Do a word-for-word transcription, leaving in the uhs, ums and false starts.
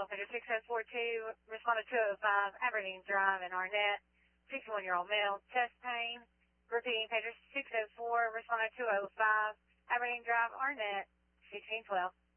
call center six oh four two, responded two oh five, Aberdeen Drive in Arnett, sixty-one-year-old male, chest pain. Repeating pager six oh four, responded two oh five, Aberdeen Drive, Arnett, sixteen twelve.